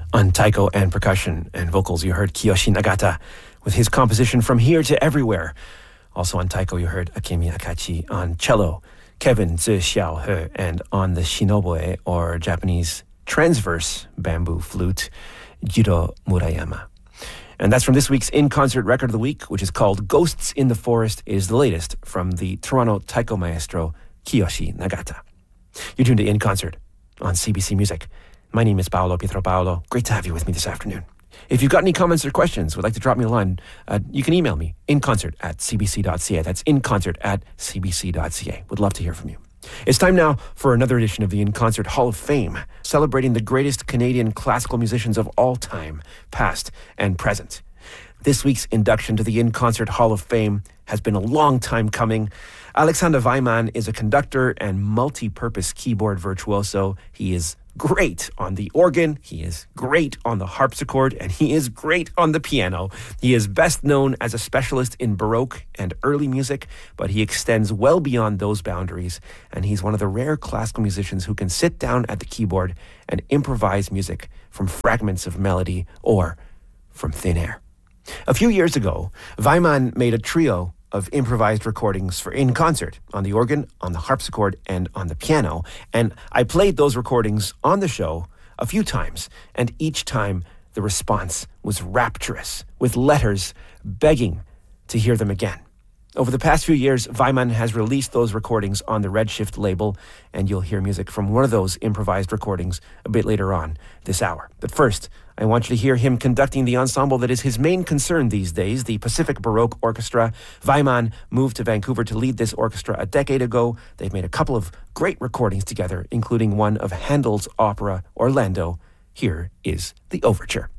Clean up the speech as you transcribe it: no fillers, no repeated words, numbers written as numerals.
On taiko and percussion and vocals, you heard Kiyoshi Nagata with his composition From Here to Everywhere. Also on taiko, you heard Akemi Akachi. On cello, Kevin Zi Xiaohe. And on the shinoboe, or Japanese transverse bamboo flute, Jiro Murayama. And that's from this week's In-Concert Record of the Week, which is called Ghosts in the Forest. It is the latest from the Toronto taiko maestro, Kiyoshi Nagata. You're tuned to In Concert on CBC Music. My name is Paolo Pietro Paolo. Great to have you with me this afternoon. If you've got any comments or questions, would like to drop me a line, you can email me, inconcert@cbc.ca. That's inconcert@cbc.ca. Would love to hear from you. It's time now for another edition of the In Concert Hall of Fame, celebrating the greatest Canadian classical musicians of all time, past and present. This week's induction to the In Concert Hall of Fame has been a long time coming. Alexander Weimann is a conductor and multi-purpose keyboard virtuoso. He is great on the organ, he is great on the harpsichord, and he is great on the piano. He is best known as a specialist in Baroque and early music, but he extends well beyond those boundaries, and he's one of the rare classical musicians who can sit down at the keyboard and improvise music from fragments of melody or from thin air. A few years ago, Weimann made a trio of improvised recordings for In Concert on the organ, on the harpsichord, and on the piano. And I played those recordings on the show a few times, and each time the response was rapturous, with letters begging to hear them again. Over the past few years, Weimann has released those recordings on the Redshift label, and you'll hear music from one of those improvised recordings a bit later on this hour. But first, I want you to hear him conducting the ensemble that is his main concern these days, the Pacific Baroque Orchestra. Weimann moved to Vancouver to lead this orchestra a decade ago. They've made a couple of great recordings together, including one of Handel's opera Orlando. Here is the overture.